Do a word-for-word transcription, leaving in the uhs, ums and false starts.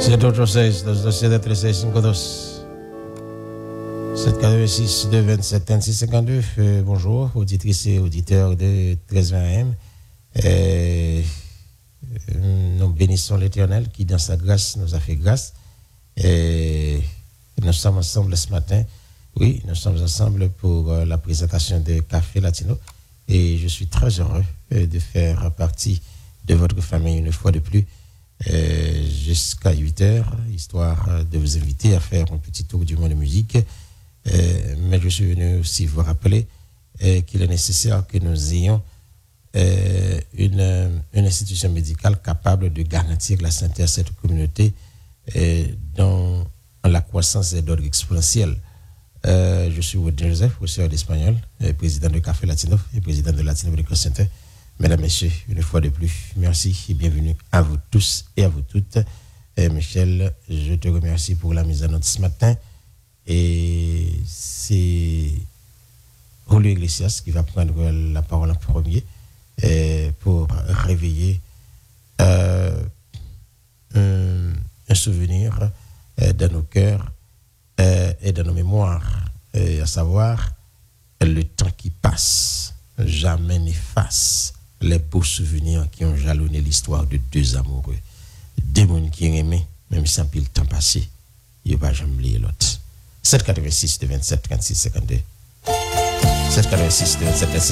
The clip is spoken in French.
siete ocho seis, dos dos siete tres seis cinco dos. sept quatre-vingt-six, deux vingt-sept, trente-six cinquante-deux. Euh, bonjour, auditrices et auditeurs de treize vingt A M. Euh, nous bénissons l'Éternel qui, dans sa grâce, nous a fait grâce. Et nous sommes ensemble ce matin. Oui, nous sommes ensemble pour euh, la présentation de Café Latino. Et je suis très heureux euh, de faire partie de votre famille une fois de plus euh, jusqu'à huit heures, histoire de vous inviter à faire un petit tour du monde de musique. Euh, mais je suis venu aussi vous rappeler euh, qu'il est nécessaire que nous ayons euh, une, une institution médicale capable de garantir la santé à cette communauté euh, dont la croissance est d'ordre exponentiel. Euh, je suis Rodney Joseph, professeur d'espagnol, président de Café Latino et président de Latino Medical Center. Mesdames, Messieurs, une fois de plus, merci et bienvenue à vous tous et à vous toutes. Et Michel, je te remercie pour la mise en note ce matin. Et c'est Julio Iglesias qui va prendre la parole en premier pour réveiller euh, un, un souvenir euh, dans nos cœurs euh, et dans nos mémoires, euh, à savoir le temps qui passe, jamais n'efface les beaux souvenirs qui ont jalonné l'histoire de deux amoureux, deux mondes qui aimaient, même sans pile temps passé, il ne va jamais oublier l'autre. sept quatre-vingt-six, deux vingt-sept, trente-six cinquante-deux. sept quatre-vingt-six, deux vingt-sept, trente-six